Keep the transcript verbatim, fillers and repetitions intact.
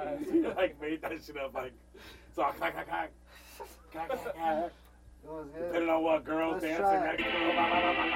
he like made that shit up like so I clack clack clack clack clack clack. It was good. Depending on what girl's Let's dancing try it. next to him.